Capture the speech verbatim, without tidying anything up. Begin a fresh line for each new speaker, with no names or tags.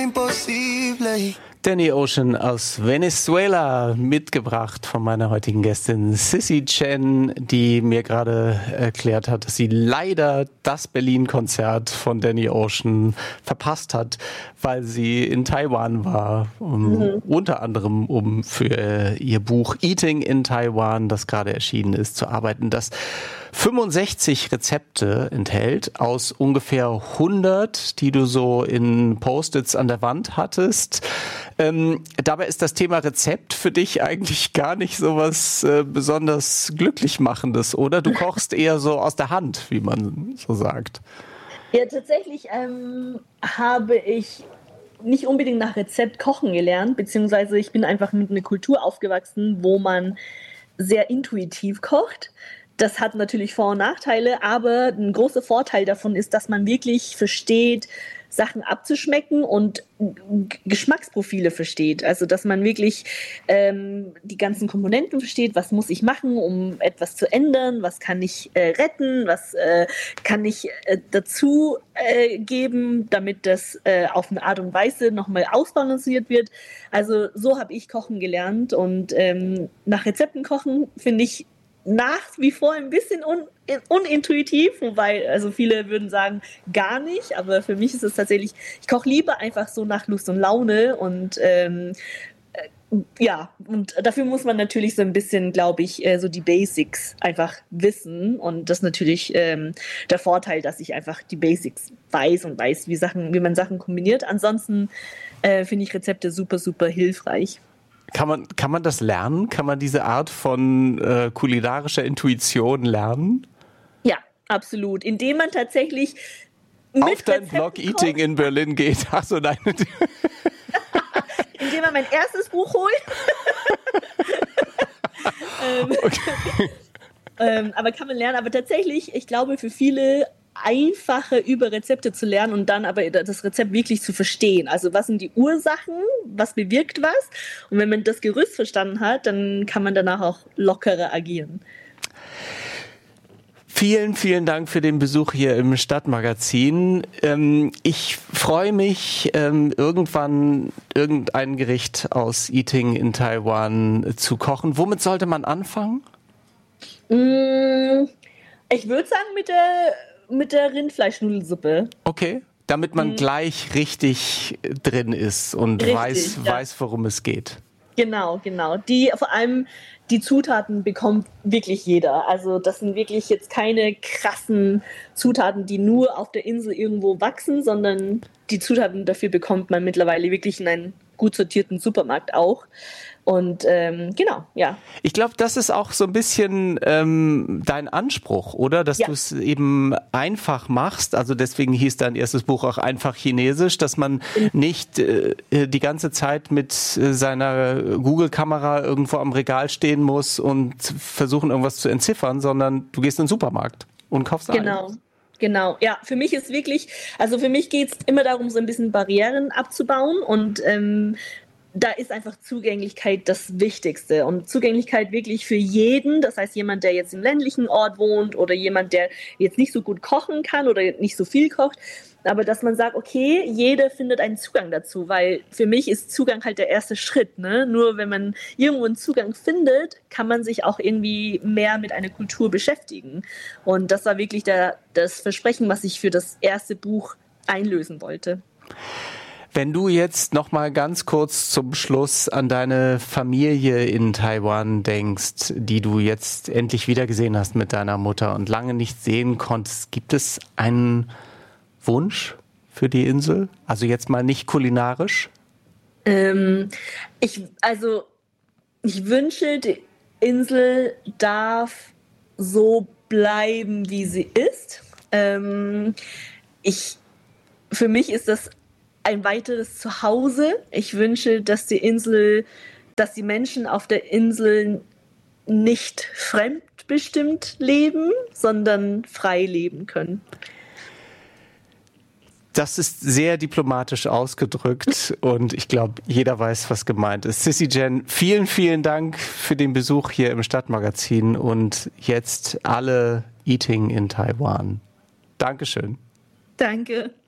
imposible.
Danny Ocean aus Venezuela, mitgebracht von meiner heutigen Gästin Sissy Chen, die mir gerade erklärt hat, dass sie leider das Berlin-Konzert von Danny Ocean verpasst hat, weil sie in Taiwan war, um, mhm. unter anderem um für ihr Buch Eating in Taiwan, das gerade erschienen ist, zu arbeiten, das fünfundsechzig Rezepte enthält aus ungefähr hundert, die du so in Post-its an der Wand hattest. Ähm, dabei ist das Thema Rezept für dich eigentlich gar nicht so was äh, besonders glücklich machendes, oder? Du kochst eher so aus der Hand, wie man so sagt.
Ja, tatsächlich ähm, habe ich nicht unbedingt nach Rezept kochen gelernt, beziehungsweise ich bin einfach mit einer Kultur aufgewachsen, wo man sehr intuitiv kocht. Das hat natürlich Vor- und Nachteile, aber ein großer Vorteil davon ist, dass man wirklich versteht, Sachen abzuschmecken und G- Geschmacksprofile versteht. Also, dass man wirklich ähm, die ganzen Komponenten versteht, was muss ich machen, um etwas zu ändern, was kann ich äh, retten, was äh, kann ich äh, dazu äh, geben, damit das äh, auf eine Art und Weise nochmal ausbalanciert wird. Also, so habe ich kochen gelernt und ähm, nach Rezepten kochen finde ich nach wie vor ein bisschen un, unintuitiv, wobei, also viele würden sagen, gar nicht, aber für mich ist es tatsächlich, ich koche lieber einfach so nach Lust und Laune und ähm, äh, ja, und dafür muss man natürlich so ein bisschen, glaube ich, äh, so die Basics einfach wissen und das ist natürlich ähm, der Vorteil, dass ich einfach die Basics weiß und weiß, wie Sachen, wie man Sachen kombiniert. Ansonsten äh, finde ich Rezepte super, super hilfreich.
Kann man, kann man das lernen? Kann man diese Art von äh, kulinarischer Intuition lernen?
Ja, absolut. Indem man tatsächlich mit
auf deinen
Rezepten
Blog Eating
kocht.
in Berlin geht. Ach so, nein.
Indem man mein erstes Buch holt. ähm,
Okay.
ähm, aber kann man lernen. Aber tatsächlich, ich glaube, für viele einfacher über Rezepte zu lernen und dann aber das Rezept wirklich zu verstehen. Also was sind die Ursachen, was bewirkt was? Und wenn man das Gerüst verstanden hat, dann kann man danach auch lockerer agieren.
Vielen, vielen Dank für den Besuch hier im Stadtmagazin. Ähm, ich freue mich, ähm, irgendwann irgendein Gericht aus Eating in Taiwan zu kochen. Womit sollte man anfangen?
Mm, ich würde sagen mit der mit der Rindfleischnudelsuppe.
Okay, damit man mhm. gleich richtig drin ist und
richtig,
weiß,
ja.
weiß, worum es geht.
Genau, genau. Die, vor allem die Zutaten bekommt wirklich jeder. Also das sind wirklich jetzt keine krassen Zutaten, die nur auf der Insel irgendwo wachsen, sondern die Zutaten dafür bekommt man mittlerweile wirklich in einem gut sortierten Supermarkt auch. Und ähm, genau, ja.
Ich glaube, das ist auch so ein bisschen ähm, dein Anspruch, oder? Dass
ja.
du es eben einfach machst. Also deswegen hieß dein erstes Buch auch einfach Chinesisch, dass man mhm. nicht äh, die ganze Zeit mit äh, seiner Google-Kamera irgendwo am Regal stehen muss und versuchen, irgendwas zu entziffern, sondern du gehst in den Supermarkt und kaufst ein.
Genau. Genau, ja, für mich ist wirklich, also für mich geht es immer darum, so ein bisschen Barrieren abzubauen und ähm, da ist einfach Zugänglichkeit das Wichtigste und Zugänglichkeit wirklich für jeden, das heißt jemand, der jetzt im ländlichen Ort wohnt oder jemand, der jetzt nicht so gut kochen kann oder nicht so viel kocht, aber dass man sagt, okay, jeder findet einen Zugang dazu, weil für mich ist Zugang halt der erste Schritt, ne? Nur wenn man irgendwo einen Zugang findet, kann man sich auch irgendwie mehr mit einer Kultur beschäftigen und das war wirklich der, das Versprechen, was ich für das erste Buch einlösen wollte.
Wenn du jetzt noch mal ganz kurz zum Schluss an deine Familie in Taiwan denkst, die du jetzt endlich wieder gesehen hast mit deiner Mutter und lange nicht sehen konntest, gibt es einen Wunsch für die Insel? Also jetzt mal nicht kulinarisch?
Ähm, ich, also ich wünsche, die Insel darf so bleiben, wie sie ist. Ähm, ich, für mich ist das ein weiteres Zuhause. Ich wünsche, dass die Insel, dass die Menschen auf der Insel nicht fremdbestimmt leben, sondern frei leben können.
Das ist sehr diplomatisch ausgedrückt und ich glaube, jeder weiß, was gemeint ist. Sissy Chen, vielen, vielen Dank für den Besuch hier im Stadtmagazin und jetzt alle Eating in Taiwan. Dankeschön.
Danke.